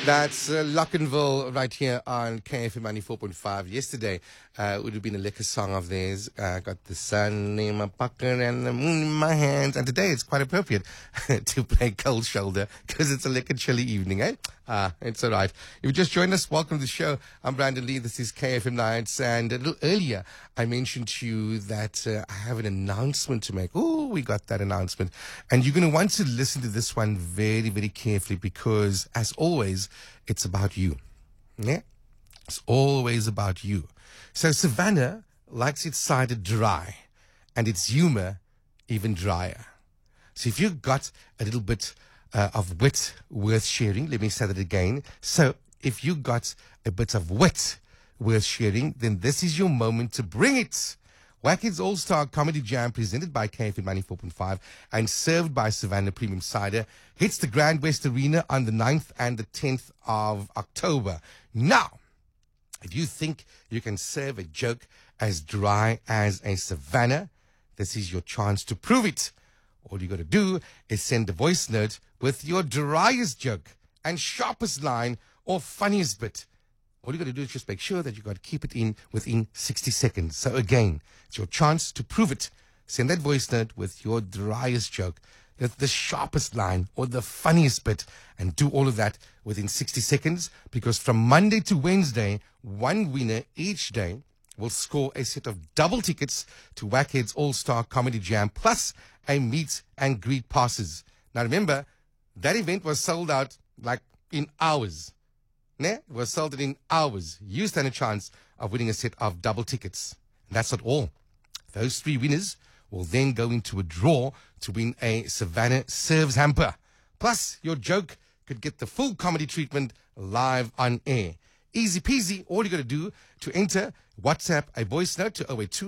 That's Lockenville right here on KFM 94.5. Yesterday would have been a liquor song of theirs. Got the sun in my pocket and the moon in my hands. And today it's quite appropriate to play Cold Shoulder because it's a liquor chilly evening, eh? It's all right. If you just joined us, welcome to the show. I'm Brandon Lee. This is KFM Nights. And a little earlier, I mentioned to you that I have an announcement to make. Oh, we got that announcement. And you're going to want to listen to this one very, very carefully because, as always, it's about you. Yeah? It's always about you. So Savannah likes its cider dry and its humor even drier. So if you've got a little bit of wit worth sharing, let me say that again. So if you got a bit of wit worth sharing, then this is your moment to bring it. Wackheads All-Star Comedy Jam, presented by KFM 94.5 and served by Savannah Premium Cider, hits the Grand West Arena on the 9th and the 10th of October. Now, if you think you can serve a joke as dry as a Savannah, this is your chance to prove it. All you got to do is send a voice note with your driest joke and sharpest line or funniest bit. All you got to do is just make sure that you got to keep it in within 60 seconds. So again, it's your chance to prove it. Send that voice note with your driest joke, the sharpest line, or the funniest bit, and do all of that within 60 seconds. Because from Monday to Wednesday, one winner each day will score a set of double tickets to Wackheads All-Star Comedy Jam, plus a meet and greet passes. Now remember, that event was sold out like in hours. It was sold out in hours. You stand a chance of winning a set of double tickets. And that's not all. Those three winners will then go into a draw to win a Savannah Serves hamper. Plus, your joke could get the full comedy treatment live on air. Easy peasy. All you got to do to enter, WhatsApp a voice note to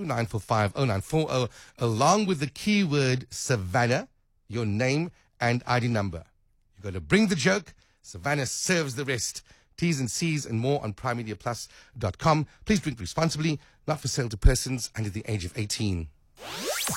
082-945-0940 along with the keyword Savannah, your name and ID number. You got to bring the joke. Savannah serves the rest. T's and C's and more on primemediaplus.com. Please drink responsibly, not for sale to persons under the age of 18.